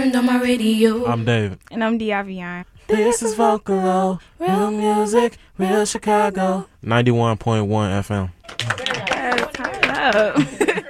On my radio. I'm David. And I'm Diavion. This is Vocalo, real music, real Chicago. 91.1 FM. Yes, turn it up.